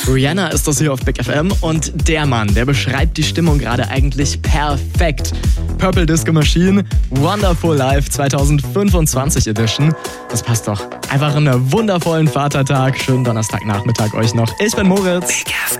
Rihanna ist das hier auf Big FM und der Mann, der beschreibt die Stimmung gerade eigentlich perfekt. Purple Disco Machine, Wonderful Life 2025 Edition. Das passt doch. Einfach einen wundervollen Vatertag. Schönen Donnerstagnachmittag euch noch. Ich bin Moritz.